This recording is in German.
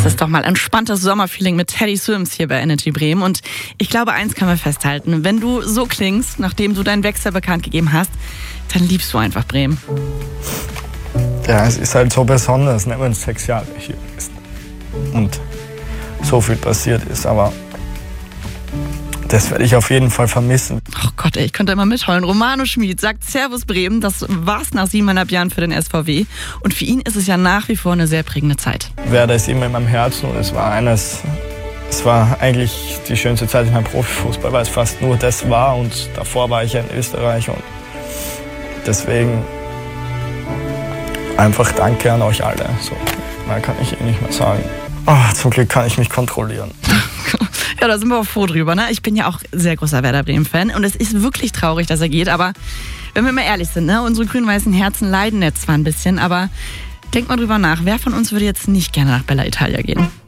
ist doch mal entspanntes Sommerfeeling mit Teddy Swims hier bei Energy Bremen. Und ich glaube, eins kann man festhalten. Wenn du so klingst, nachdem du deinen Wechsel bekannt gegeben hast, dann liebst du einfach Bremen. Ja, es ist halt so besonders, ne, wenn es 6 Jahre hier ist und so viel passiert ist. Aber das werde ich auf jeden Fall vermissen. Oh Gott, ey, ich könnte immer mitheulen. Romano Schmid sagt Servus Bremen, das war's nach 7,5 Jahren für den SVW. Und für ihn ist es ja nach wie vor eine sehr prägende Zeit. Werder ist immer in meinem Herzen und es war eigentlich die schönste Zeit in meinem Profifußball, weil es fast nur das war und davor war ich ja in Österreich und deswegen einfach danke an euch alle. So, mehr kann ich nicht mehr sagen. Oh, zum Glück kann ich mich kontrollieren. Ja, da sind wir auch froh drüber. Ne? Ich bin ja auch sehr großer Werder Bremen-Fan und es ist wirklich traurig, dass er geht. Aber wenn wir mal ehrlich sind, ne? Unsere grün-weißen Herzen leiden jetzt zwar ein bisschen, aber denkt mal drüber nach, wer von uns würde jetzt nicht gerne nach Bella Italia gehen?